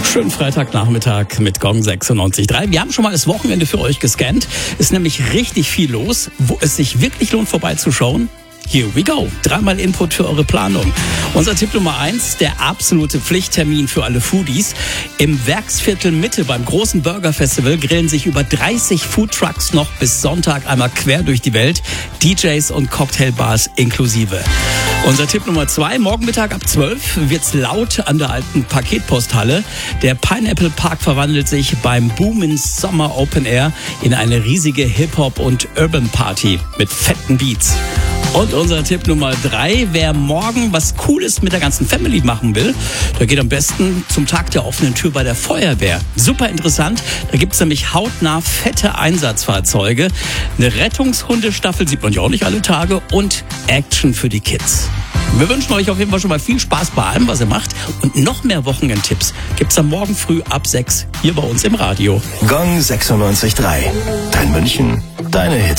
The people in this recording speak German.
Schönen Freitagnachmittag mit Gong 96.3. Wir haben schon mal das Wochenende für euch gescannt. Ist nämlich richtig viel los, wo es sich wirklich lohnt, vorbeizuschauen. Here we go. 3-mal Input für eure Planung. Unser Tipp Nummer 1, der absolute Pflichttermin für alle Foodies. Im Werksviertel Mitte beim großen Burger Festival grillen sich über 30 Foodtrucks noch bis Sonntag einmal quer durch die Welt. DJs und Cocktailbars inklusive. Unser Tipp Nummer 2, morgen Mittag ab 12 wird's laut an der alten Paketposthalle. Der Pineapple Park verwandelt sich beim Boomin' Summer Open Air in eine riesige Hip-Hop- und Urban-Party mit fetten Beats. Und unser Tipp Nummer 3, wer morgen was Cooles mit der ganzen Family machen will, der geht am besten zum Tag der offenen Tür bei der Feuerwehr. Super interessant, da gibt's nämlich hautnah fette Einsatzfahrzeuge, eine Rettungshundestaffel, sieht man ja auch nicht alle Tage, und Action für die Kids. Wir wünschen euch auf jeden Fall schon mal viel Spaß bei allem, was ihr macht, und noch mehr Wochenendtipps gibt's am Morgen früh ab 6 hier bei uns im Radio. Gong 96.3. Dein München, deine Hits.